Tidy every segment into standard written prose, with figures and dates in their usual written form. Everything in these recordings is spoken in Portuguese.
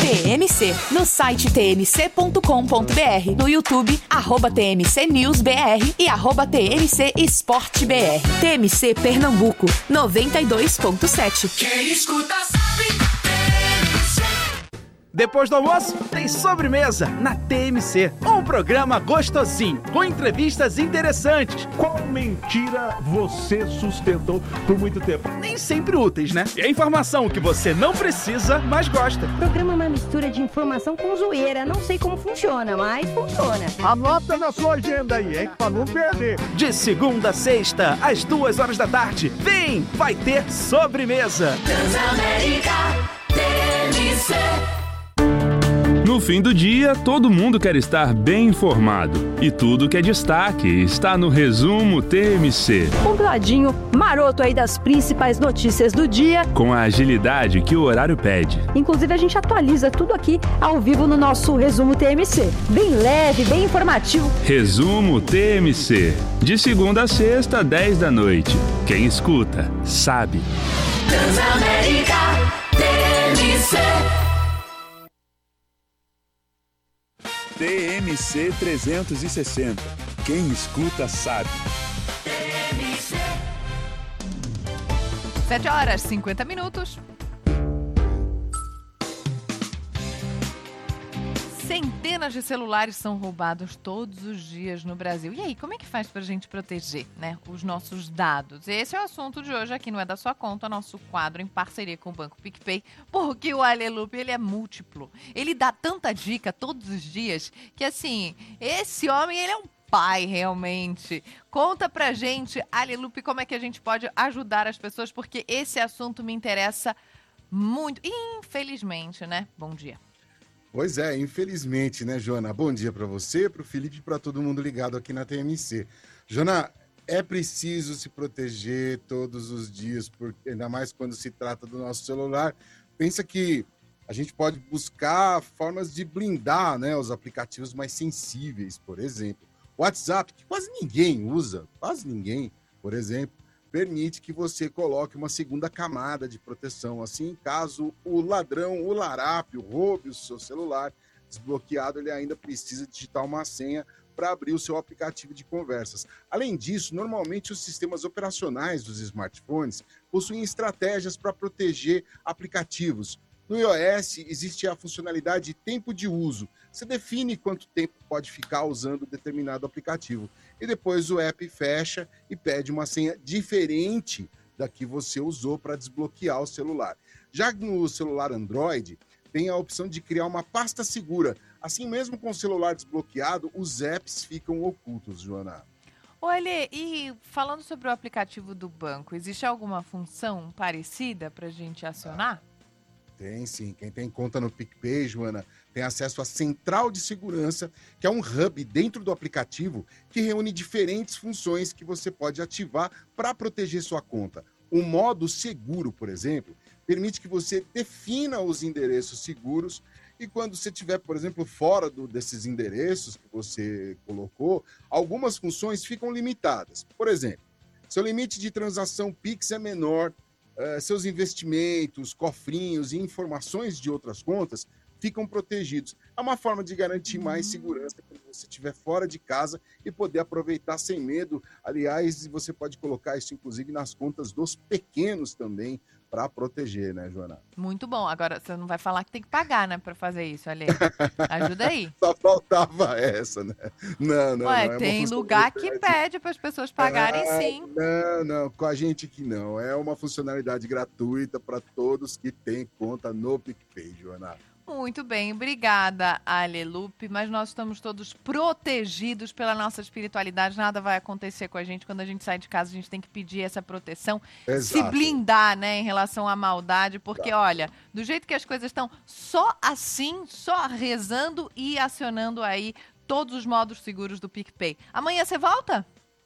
TMC, no site tmc.com.br, no YouTube, @TMCNewsBR e @TMCEsporteBR. TMC Pernambuco, 92.7. Quem escuta sabe. Depois do almoço, tem sobremesa na TMC. Um programa gostosinho, com entrevistas interessantes. Qual mentira você sustentou por muito tempo? Nem sempre úteis, né? E a informação que você não precisa, mas gosta. O programa é uma mistura de informação com zoeira. Não sei como funciona, mas funciona. Anota na sua agenda aí, hein? Pra não perder. De segunda a sexta, às 2h da tarde. Vem, vai ter sobremesa. Transamérica, TMC. No fim do dia, todo mundo quer estar bem informado. E tudo que é destaque está no Resumo TMC. Compiladinho maroto aí das principais notícias do dia. Com a agilidade que o horário pede. Inclusive, a gente atualiza tudo aqui ao vivo no nosso Resumo TMC. Bem leve, bem informativo. Resumo TMC. De segunda a sexta, 10 da noite. Quem escuta, sabe. Transamérica, TMC. TMC 360. Quem escuta sabe. 7h50. Centenas de celulares são roubados todos os dias no Brasil. E aí, como é que faz pra gente proteger, né, os nossos dados? Esse é o assunto de hoje aqui no É da Sua Conta, nosso quadro em parceria com o Banco PicPay, porque o Alelupe, ele é múltiplo. Ele dá tanta dica todos os dias que, assim, esse homem, ele é um pai, realmente. Conta pra gente, Alelupe, como é que a gente pode ajudar as pessoas, porque esse assunto me interessa muito. Infelizmente, né? Bom dia. Pois é, infelizmente, né, Joana? Bom dia para você, para o Felipe e para todo mundo ligado aqui na TMC. Joana, é preciso se proteger todos os dias, porque ainda mais quando se trata do nosso celular. Pensa que a gente pode buscar formas de blindar, né, os aplicativos mais sensíveis, por exemplo. O WhatsApp, que quase ninguém usa, por exemplo, permite que você coloque uma segunda camada de proteção. Assim, caso o ladrão, o larápio, roube o seu celular desbloqueado, ele ainda precisa digitar uma senha para abrir o seu aplicativo de conversas. Além disso, normalmente os sistemas operacionais dos smartphones possuem estratégias para proteger aplicativos. No iOS existe a funcionalidade tempo de uso. Você define quanto tempo pode ficar usando determinado aplicativo. E depois o app fecha e pede uma senha diferente da que você usou para desbloquear o celular. Já no celular Android, tem a opção de criar uma pasta segura. Assim mesmo com o celular desbloqueado, os apps ficam ocultos, Joana. Olha, e falando sobre o aplicativo do banco, existe alguma função parecida para a gente acionar? Tem sim. Quem tem conta no PicPay, Joana, tem acesso à Central de Segurança, que é um hub dentro do aplicativo que reúne diferentes funções que você pode ativar para proteger sua conta. O modo seguro, por exemplo, permite que você defina os endereços seguros e quando você estiver, por exemplo, fora desses endereços que você colocou, algumas funções ficam limitadas. Por exemplo, seu limite de transação Pix é menor, seus investimentos, cofrinhos e informações de outras contas ficam protegidos. É uma forma de garantir mais segurança quando você estiver fora de casa e poder aproveitar sem medo. Aliás, você pode colocar isso, inclusive, nas contas dos pequenos também, para proteger, né, Joana? Muito bom. Agora, você não vai falar que tem que pagar, né, para fazer isso, Ale? Ajuda aí. Só faltava essa, né? Não. Ué, não tem lugar que pede para as pessoas pagarem, sim. Não, com a gente que não. É uma funcionalidade gratuita para todos que têm conta no PicPay, Joana. Muito bem, obrigada, Alelupe, mas nós estamos todos protegidos pela nossa espiritualidade, nada vai acontecer com a gente, quando a gente sai de casa a gente tem que pedir essa proteção, Exato. Se blindar, né, em relação à maldade, porque olha, do jeito que as coisas estão, só assim, só rezando e acionando aí todos os modos seguros do PicPay. Amanhã você volta?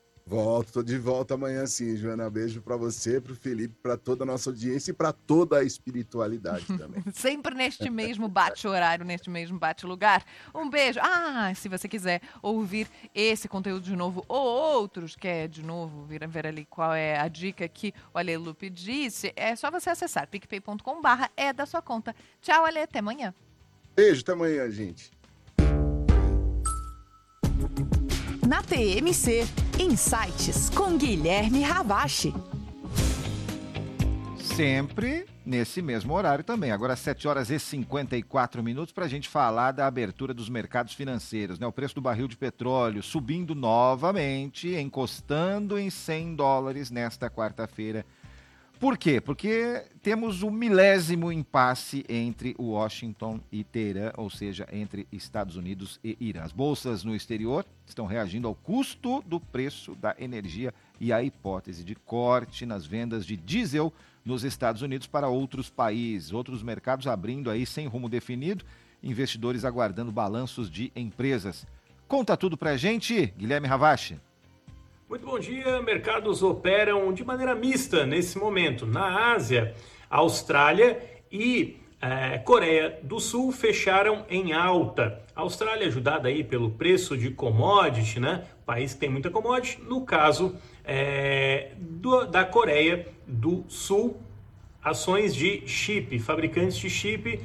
Tô de volta amanhã sim, Joana. Beijo pra você, pro Felipe, pra toda a nossa audiência e pra toda a espiritualidade também. Sempre neste mesmo bate-horário, neste mesmo bate-lugar. Um beijo. Se você quiser ouvir esse conteúdo de novo ou outros, quer de novo ver ali qual é a dica que o Alelupe disse, é só você acessar picpay.com/é da sua conta. Tchau, Ale, até amanhã. Beijo, até amanhã, gente. Na TMC, Insights com Guilherme Ravache. Sempre nesse mesmo horário também. Agora 7h54 para a gente falar da abertura dos mercados financeiros, né? O preço do barril de petróleo subindo novamente, encostando em $100 nesta quarta-feira. Por quê? Porque temos o 1000º impasse entre Washington e Teherã, ou seja, entre Estados Unidos e Irã. As bolsas no exterior estão reagindo ao custo do preço da energia e à hipótese de corte nas vendas de diesel nos Estados Unidos para outros países. Outros mercados abrindo aí sem rumo definido, investidores aguardando balanços de empresas. Conta tudo pra gente, Guilherme Ravache. Muito bom dia. Mercados operam de maneira mista nesse momento. Na Ásia, Austrália e Coreia do Sul fecharam em alta. A Austrália ajudada aí pelo preço de commodity, né? País que tem muita commodity. No caso da Coreia do Sul, ações de chip, fabricantes de chip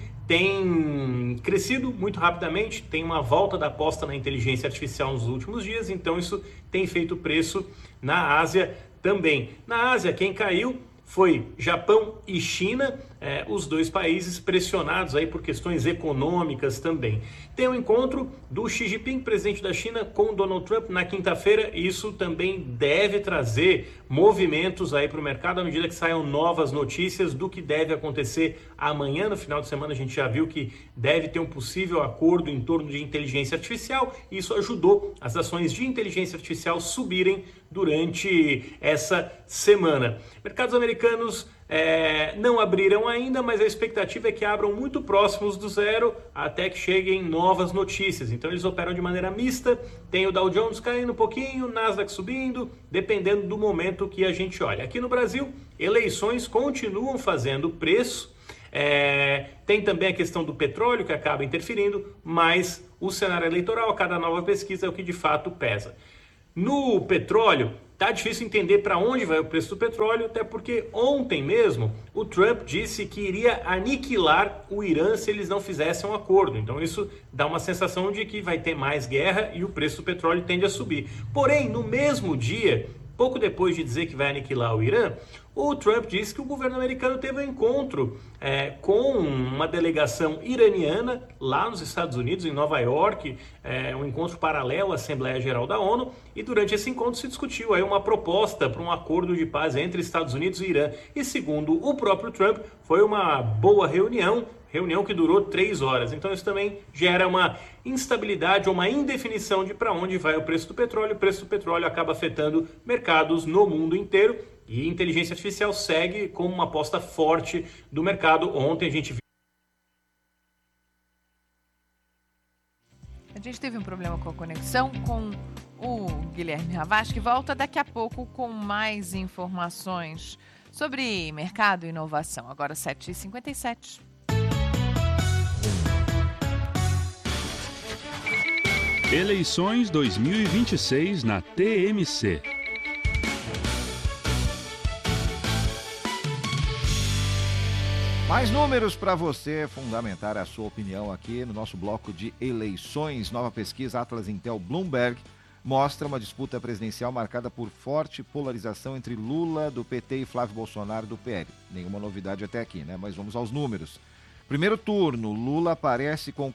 têm crescido muito rapidamente, tem uma volta da aposta na inteligência artificial nos últimos dias, então isso tem feito preço na Ásia também. Na Ásia, quem caiu foi Japão e China, os dois países pressionados aí por questões econômicas também. Tem o encontro do Xi Jinping, presidente da China, com Donald Trump na quinta-feira, e isso também deve trazer movimentos aí para o mercado à medida que saiam novas notícias do que deve acontecer amanhã. No final de semana a gente já viu que deve ter um possível acordo em torno de inteligência artificial, e isso ajudou as ações de inteligência artificial subirem durante essa semana. Mercados americanos não abriram ainda, mas a expectativa é que abram muito próximos do zero até que cheguem novas notícias. Então eles operam de maneira mista, tem o Dow Jones caindo um pouquinho, Nasdaq subindo, dependendo do momento que a gente olha. Aqui no Brasil, eleições continuam fazendo preço, tem também a questão do petróleo que acaba interferindo, mas o cenário eleitoral, a cada nova pesquisa, é o que de fato pesa. No petróleo, tá difícil entender para onde vai o preço do petróleo, até porque ontem mesmo o Trump disse que iria aniquilar o Irã se eles não fizessem um acordo. Então isso dá uma sensação de que vai ter mais guerra e o preço do petróleo tende a subir. Porém, no mesmo dia, pouco depois de dizer que vai aniquilar o Irã, o Trump disse que o governo americano teve um encontro com uma delegação iraniana lá nos Estados Unidos, em Nova York, um encontro paralelo à Assembleia Geral da ONU, e durante esse encontro se discutiu aí uma proposta para um acordo de paz entre Estados Unidos e Irã. E segundo o próprio Trump, foi uma boa reunião que durou 3 horas. Então isso também gera uma instabilidade ou uma indefinição de para onde vai o preço do petróleo. O preço do petróleo acaba afetando mercados no mundo inteiro e inteligência artificial segue como uma aposta forte do mercado. Ontem a gente viu. A gente teve um problema com a conexão com o Guilherme Ravache, que volta daqui a pouco com mais informações sobre mercado e inovação. Agora 7h57. Eleições 2026 na TMC. Mais números para você fundamentar a sua opinião aqui no nosso bloco de eleições. Nova pesquisa Atlas Intel Bloomberg mostra uma disputa presidencial marcada por forte polarização entre Lula, do PT, e Flávio Bolsonaro, do PL. Nenhuma novidade até aqui, né? Mas vamos aos números. Primeiro turno, Lula aparece com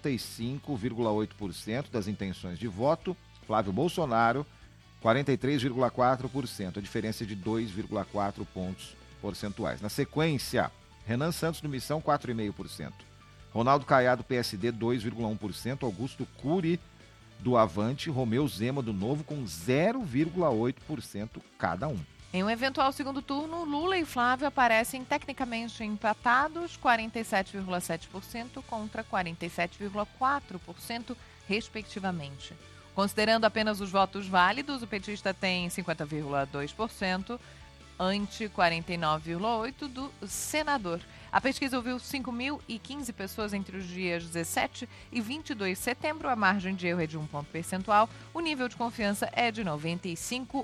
45,8% das intenções de voto, Flávio Bolsonaro, 43,4%, a diferença é de 2,4 pontos percentuais. Na sequência, Renan Santos do Missão, 4,5%. Ronaldo Caiado, PSD, 2,1%. Augusto Cury, do Avante. Romeu Zema, do Novo, com 0,8% cada um. Em um eventual segundo turno, Lula e Flávio aparecem tecnicamente empatados, 47,7% contra 47,4%, respectivamente. Considerando apenas os votos válidos, o petista tem 50,2%, ante 49,8% do senador. A pesquisa ouviu 5.015 pessoas entre os dias 17 e 22 de setembro. A margem de erro é de 1 ponto percentual. O nível de confiança é de 95%.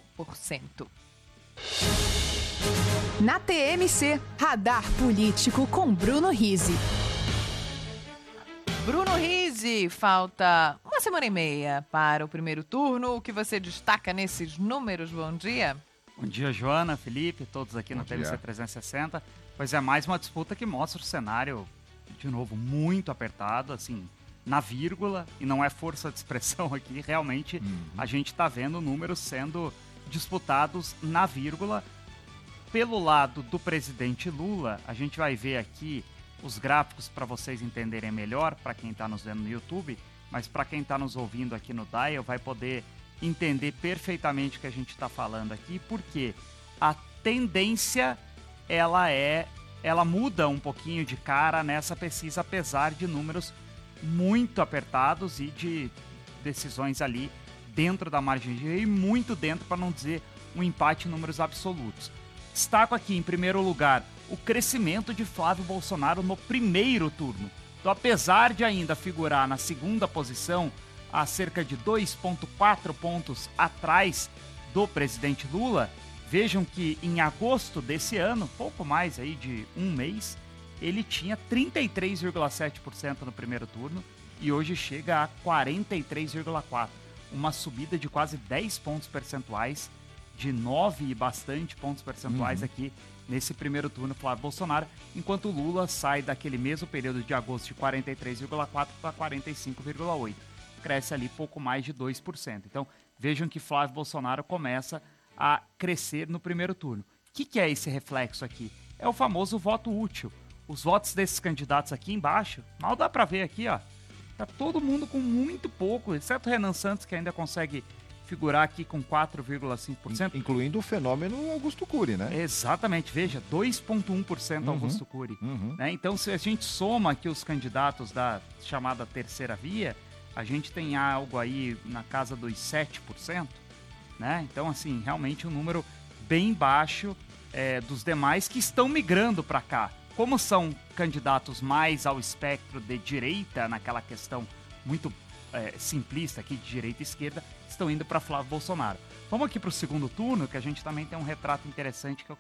Na TMC, Radar Político com Bruno Rizzi. Bruno Rizzi, falta uma semana e meia para o primeiro turno. O que você destaca nesses números? Bom dia. Bom dia, Joana, Felipe, todos aqui no TVC 360. Pois é, mais uma disputa que mostra o cenário, de novo, muito apertado, assim, na vírgula, e não é força de expressão aqui, realmente a gente está vendo números sendo disputados na vírgula. Pelo lado do presidente Lula, a gente vai ver aqui os gráficos para vocês entenderem melhor, para quem está nos vendo no YouTube, mas para quem está nos ouvindo aqui no Dial vai poder entender perfeitamente o que a gente está falando aqui, porque a tendência ela muda um pouquinho de cara nessa pesquisa, apesar de números muito apertados e de decisões ali dentro da margem de erro e muito dentro, para não dizer um empate em números absolutos. Destaco aqui, em primeiro lugar, o crescimento de Flávio Bolsonaro no primeiro turno. Então, apesar de ainda figurar na segunda posição, a cerca de 2,4 pontos atrás do presidente Lula, vejam que em agosto desse ano, pouco mais aí de um mês, ele tinha 33,7% no primeiro turno e hoje chega a 43,4%. Uma subida de quase 10 pontos percentuais, de 9 e bastante pontos percentuais aqui nesse primeiro turno, Flávio Bolsonaro, enquanto Lula sai daquele mesmo período de agosto de 43,4% para 45,8%. Cresce ali pouco mais de 2%. Então, vejam que Flávio Bolsonaro começa a crescer no primeiro turno. O que é esse reflexo aqui? É o famoso voto útil. Os votos desses candidatos aqui embaixo, mal dá para ver aqui, ó. Tá todo mundo com muito pouco, exceto o Renan Santos, que ainda consegue figurar aqui com 4,5%. Incluindo o fenômeno Augusto Cury, né? Exatamente, veja, 2,1% Augusto Cury. Né? Então, se a gente soma aqui os candidatos da chamada terceira via, a gente tem algo aí na casa dos 7%. Né? Então, assim, realmente um número bem baixo dos demais que estão migrando para cá. Como são candidatos mais ao espectro de direita, naquela questão muito simplista aqui de direita e esquerda, estão indo para Flávio Bolsonaro. Vamos aqui para o segundo turno, que a gente também tem um retrato interessante que eu